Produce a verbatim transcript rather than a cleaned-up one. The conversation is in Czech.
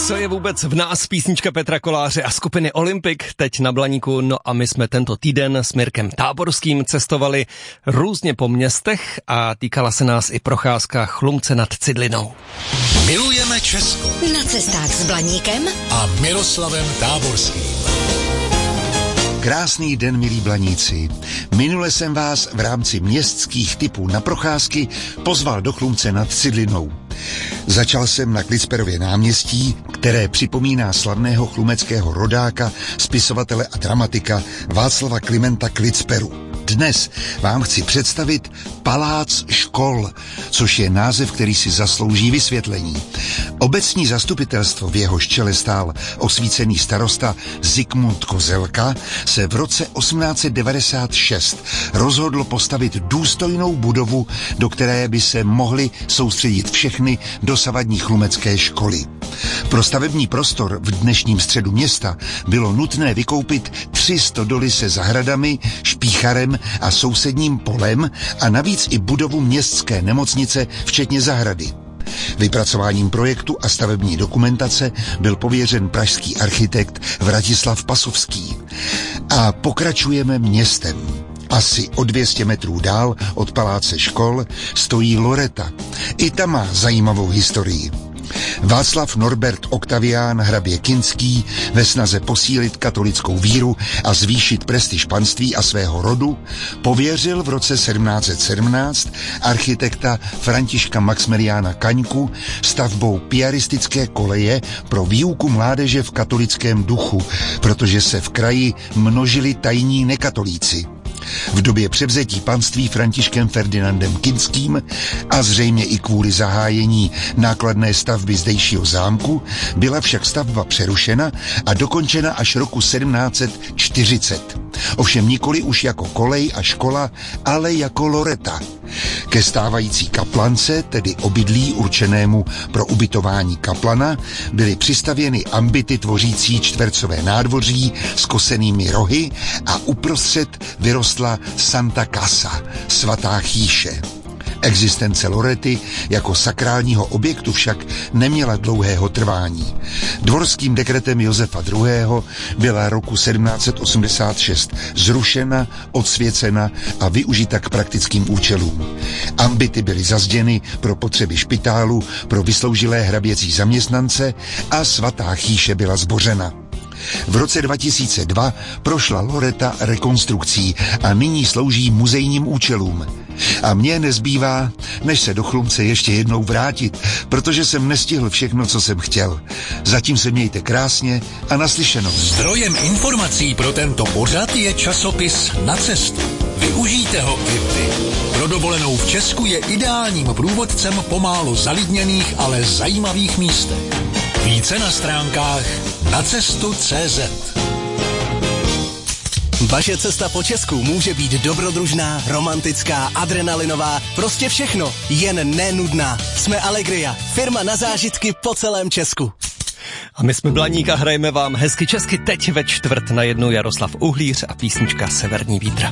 Co je vůbec v nás, písnička Petra Koláře a skupiny Olympic teď na Blaníku. No a my jsme tento týden s Mirkem Táborským cestovali různě po městech a týkala se nás i procházka Chlumce nad Cidlinou. Milujeme Česko. Na cestách s Blaníkem a Miroslavem Táborským. Krásný den, milí Blaníci. Minule jsem vás v rámci městských typů na procházky pozval do Chlumce nad Cidlinou. Začal jsem na Klicperově náměstí, které připomíná slavného chlumeckého rodáka, spisovatele a dramatika Václava Klimenta Klicperu. Dnes vám chci představit Palác škol, což je název, který si zaslouží vysvětlení. Obecní zastupitelstvo, v jehož čele stál osvícený starosta Zikmund Kozelka, se v roce osmnáct set devadesát šest rozhodlo postavit důstojnou budovu, do které by se mohly soustředit všechny dosavadní chlumecké školy. Pro stavební prostor v dnešním středu města bylo nutné vykoupit tři stodoly se zahradami, špícharem a sousedním polem a navíc i budovu městské nemocnice, včetně zahrady. Vypracováním projektu a stavební dokumentace byl pověřen pražský architekt Vratislav Pasovský. A pokračujeme městem. Asi o dvě stě metrů dál od paláce škol stojí Loreta. I ta má zajímavou historii. Václav Norbert Oktavián hrabě Kinský ve snaze posílit katolickou víru a zvýšit prestiž panství a svého rodu pověřil v roce sedmnáct set sedmnáct architekta Františka Maxmiliána Kaňku stavbou piaristické koleje pro výuku mládeže v katolickém duchu, protože se v kraji množili tajní nekatolíci. V době převzetí panství Františkem Ferdinandem Kinským a zřejmě i kvůli zahájení nákladné stavby zdejšího zámku byla však stavba přerušena a dokončena až roku sedmnáct set čtyřicet. Ovšem nikoli už jako kolej a škola, ale jako loreta. Ke stávající kaplance, tedy obydlí určenému pro ubytování kaplana, byly přistavěny ambity tvořící čtvercové nádvoří s kosenými rohy a uprostřed vyrostla Santa Casa, svatá chýše. Existence Lorety jako sakrálního objektu však neměla dlouhého trvání. Dvorským dekretem Josefa druhého. byla roku sedmnáct set osmdesát šest zrušena, odsvěcena a využita k praktickým účelům. Ambity byly zazděny pro potřeby špitálu, pro vysloužilé hraběcí zaměstnance a svatá chýše byla zbořena. V roce dva tisíce dva prošla Loreta rekonstrukcí a nyní slouží muzejním účelům. A mně nezbývá, než se do Chlumce ještě jednou vrátit, protože jsem nestihl všechno, co jsem chtěl. Zatím se mějte krásně a naslyšenou. Zdrojem informací pro tento pořad je časopis Na cestu. Využijte ho i vy. Pro dovolenou v Česku je ideálním průvodcem po málo zalidněných, ale zajímavých místech. Více na stránkách nacestu tečka cé zet. Vaše cesta po Česku může být dobrodružná, romantická, adrenalinová, prostě všechno, jen nenudná. Jsme Allegria, firma na zážitky po celém Česku. A my jsme Blaník a hrajeme vám hezky česky teď ve čtvrt na jednu Jaroslav Uhlíř a písnička Severní vítr.